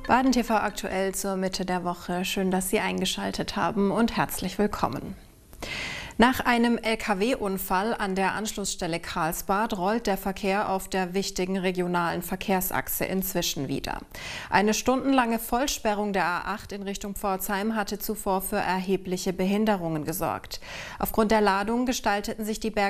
Baden TV aktuell zur Mitte der Woche. Schön, dass Sie eingeschaltet haben und herzlich willkommen. Nach einem Lkw-Unfall an der Anschlussstelle Karlsbad rollt der Verkehr auf der wichtigen regionalen Verkehrsachse inzwischen wieder. Eine stundenlange Vollsperrung der A8 in Richtung Pforzheim hatte zuvor für erhebliche Behinderungen gesorgt. Aufgrund der Ladung gestalteten sich die